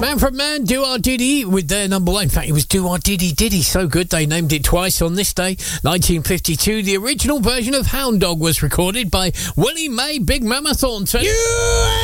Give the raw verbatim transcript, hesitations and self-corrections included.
Manfred Mann, Do Our Diddy with their number one. In fact, it was Do Our Diddy Diddy. So good, they named it twice on this day. nineteen fifty-two, the original version of Hound Dog was recorded by Willie Mae Big Mama Thornton. You